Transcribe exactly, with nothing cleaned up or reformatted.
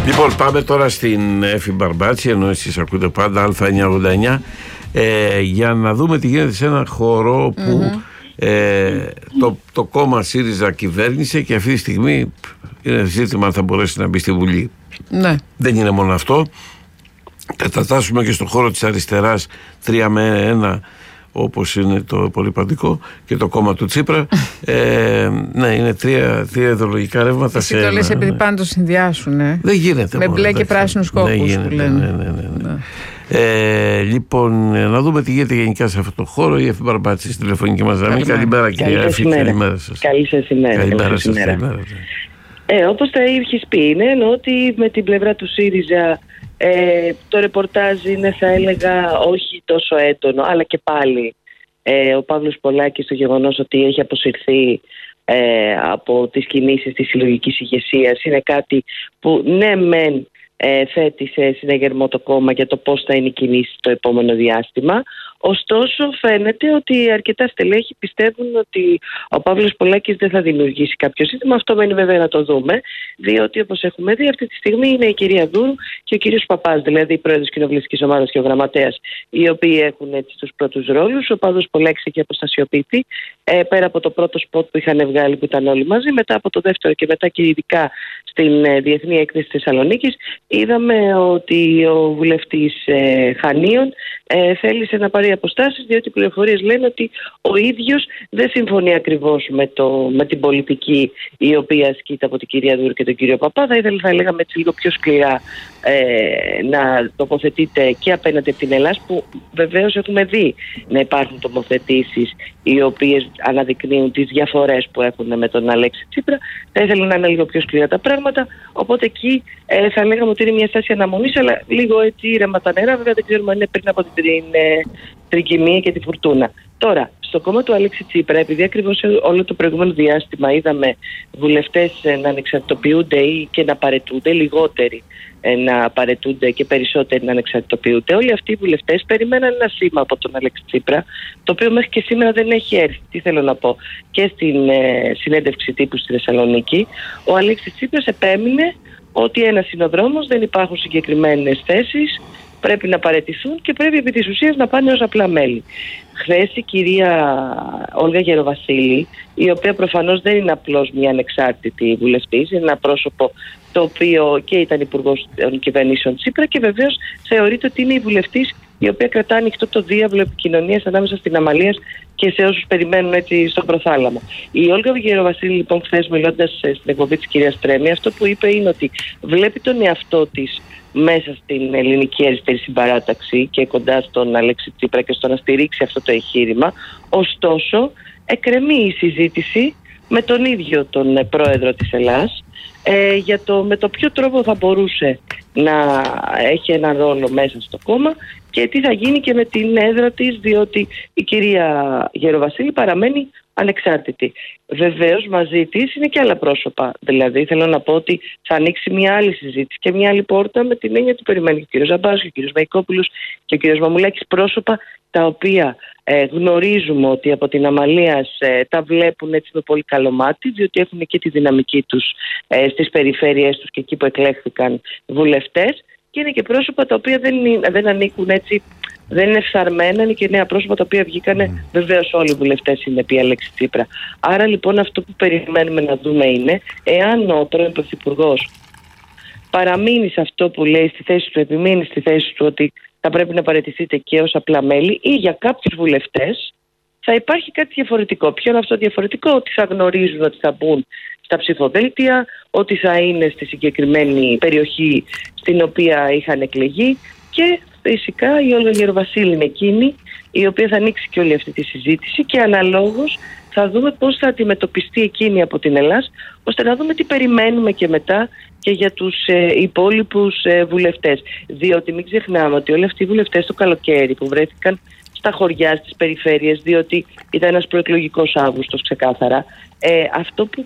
Λοιπόν, πάμε τώρα στην Έφη Μπαρμπάτση, ενώ εσείς ακούτε πάντα Α εννιακόσια ογδόντα εννιά, ε, για να δούμε τι γίνεται σε ένα χώρο που mm-hmm. ε, το, το κόμμα ΣΥΡΙΖΑ κυβέρνησε και αυτή τη στιγμή είναι ζήτημα αν θα μπορέσει να μπει στη Βουλή. Ναι. Δεν είναι μόνο αυτό. Κατατάσσουμε και στον χώρο της αριστεράς τρία με ένα, όπως είναι το πολυπαντικό και το κόμμα του Τσίπρα. ε, ναι, είναι τρία, τρία ιδεολογικά ρεύματα. Εσύ σε το λες επειδή πάντως συνδυάσουν, ε? Δεν γίνεται. Με μπλε και πράσινους κόκκους που λένε. Ναι, ναι, ναι, ναι. ναι. Ε, λοιπόν, να δούμε τι γίνεται γενικά σε αυτό το χώρο. Η Έφη Μπαρμπάτση στην τηλεφωνική μας γραμμή. Καλημέρα, κυρία Έφη. Καλημέρα σας. Καλή σας ημέρα. Καλημέρα σας. Ε, όπως τα είχες πει, είναι ότι με την πλευρά του ΣΥΡΙΖΑ ε, το ρεπορτάζ είναι, θα έλεγα, όχι τόσο έντονο, αλλά και πάλι ε, ο Παύλος Πολάκης, το γεγονός ότι έχει αποσυρθεί ε, από τις κινήσεις της συλλογικής ηγεσίας είναι κάτι που ναι μεν ε, θέτει σε συνεγερμό το κόμμα για το πώς θα είναι η κινήση το επόμενο διάστημα. Ωστόσο, φαίνεται ότι αρκετά στελέχη πιστεύουν ότι ο Παύλος Πολάκης δεν θα δημιουργήσει κάποιο ζήτημα. Αυτό μένει βέβαια να το δούμε, διότι όπως έχουμε δει, αυτή τη στιγμή είναι η κυρία Δούρου και ο κύριος Παπάς, δηλαδή η πρόεδρος της κοινοβουλευτικής ομάδας και ο γραμματέας, οι οποίοι έχουν έτσι τους πρώτους ρόλους. Ο Παύλος Πολάκης έχει αποστασιοποιηθεί ε, πέρα από το πρώτο σποτ που είχαν βγάλει, που ήταν όλοι μαζί. Μετά από το δεύτερο και μετά και ειδικά στην ε, Διεθνή Έκθεση της Θεσσαλονίκης, είδαμε ότι ο βουλευτής ε, Χανίων ε, θέλησε να πάρει αποστάσεις, διότι οι πληροφορίες λένε ότι ο ίδιος δεν συμφωνεί ακριβώς με, το, με την πολιτική η οποία ασκείται από την κυρία Δούρου και τον κύριο Παπά. Θα ήθελα, θα λέγαμε έτσι λίγο πιο σκληρά ε, να τοποθετείτε και απέναντι από την Ελλάδα, που βεβαίως έχουμε δει να υπάρχουν τοποθετήσεις οι οποίες αναδεικνύουν τις διαφορές που έχουν με τον Αλέξη Τσίπρα. Θα ήθελα να είναι λίγο πιο σκληρά τα πράγματα, οπότε εκεί ε, θα λέγαμε ότι είναι μια στάση αναμονής, αλλά λίγο έτσι ήρεμα τα νερά. Βέβαια δεν ξέρουμε αν είναι πριν από την ε, τρικυμία και τη φουρτούνα. Τώρα, στο κόμμα του Αλέξη Τσίπρα, επειδή ακριβώς όλο το προηγούμενο διάστημα είδαμε βουλευτές να ανεξαρτητοποιούνται ή και να παραιτούνται, λιγότεροι να παραιτούνται και περισσότεροι να ανεξαρτητοποιούνται, όλοι αυτοί οι βουλευτές περιμέναν ένα σήμα από τον Αλέξη Τσίπρα, το οποίο μέχρι και σήμερα δεν έχει έρθει. Τι θέλω να πω? Και στην ε, συνέντευξη τύπου στη Θεσσαλονίκη, ο Αλέξης Τσίπρας επέμεινε ότι ένας είναι ο δρόμος, δεν υπάρχουν συγκεκριμένες θέσεις, πρέπει να παραιτηθούν και πρέπει επί της ουσίας να πάνε ως απλά μέλη. Χθες η κυρία Όλγα Γεροβασίλη, η οποία προφανώς δεν είναι απλώς μια ανεξάρτητη βουλευτής, είναι ένα πρόσωπο το οποίο και ήταν υπουργός των κυβερνήσεων Τσίπρα και βεβαίως θεωρείται ότι είναι η βουλευτής η οποία κρατά ανοιχτό το διάβλο επικοινωνίας ανάμεσα στην Αμαλίας και σε όσους περιμένουν έτσι στον προθάλαμο. Η Όλγα Γεροβασίλη, λοιπόν, χθες μιλώντας στην εκπομπή της κυρίας Τρέμι, αυτό που είπε είναι ότι βλέπει τον εαυτό της μέσα στην ελληνική αριστερή συμπαράταξη και κοντά στον Αλέξη Τσίπρα και στο να στηρίξει αυτό το εγχείρημα. Ωστόσο, εκκρεμεί η συζήτηση με τον ίδιο τον πρόεδρο της Ελλάδας ε, για το με το ποιο τρόπο θα μπορούσε να έχει έναν ρόλο μέσα στο κόμμα και τι θα γίνει και με την έδρα της, διότι η κυρία Γεροβασίλη παραμένει ανεξάρτητη. Βεβαίως μαζί της είναι και άλλα πρόσωπα. Δηλαδή θέλω να πω ότι θα ανοίξει μια άλλη συζήτηση και μια άλλη πόρτα, με την έννοια ότι περιμένει και ο κύριος Ζαμπάς και ο κύριος Βαϊκόπουλος και ο κύριος Μαμουλάκης, πρόσωπα τα οποία ε, γνωρίζουμε ότι από την Αμαλίας ε, τα βλέπουν έτσι με πολύ καλό μάτι, διότι έχουν και τη δυναμική τους ε, στις περιφέρειές τους και εκεί που εκλέχθηκαν βουλευτές, και είναι και πρόσωπα τα οποία δεν, δεν ανήκουν έτσι, δεν είναι φθαρμένα, είναι και νέα πρόσωπα τα οποία βγήκανε. Mm. Βεβαίως όλοι οι βουλευτές είναι επί Αλέξη Τσίπρα. Άρα λοιπόν αυτό που περιμένουμε να δούμε είναι εάν ο πρώην Πρωθυπουργός παραμείνει σε αυτό που λέει στη θέση του, επιμείνει στη θέση του ότι θα πρέπει να παραιτηθείτε και ως απλά μέλη, ή για κάποιους βουλευτές θα υπάρχει κάτι διαφορετικό. Ποιο είναι αυτό διαφορετικό? Ότι θα γνωρίζουν ότι θα μπουν στα ψηφοδέλτια, ότι θα είναι στη συγκεκριμένη περιοχή στην οποία είχαν εκλεγεί, και φυσικά η Όλγα Γεροβασίλη είναι εκείνη η οποία θα ανοίξει και όλη αυτή τη συζήτηση και αναλόγως θα δούμε πώς θα αντιμετωπιστεί εκείνη από την Ελλάδα, ώστε να δούμε τι περιμένουμε και μετά και για τους ε, υπόλοιπους ε, βουλευτές. Διότι μην ξεχνάμε ότι όλοι αυτοί οι βουλευτές το καλοκαίρι που βρέθηκαν στα χωριά, στις περιφέρειες, διότι ήταν ένας προεκλογικός Αύγουστος ξεκάθαρα, ε, αυτό που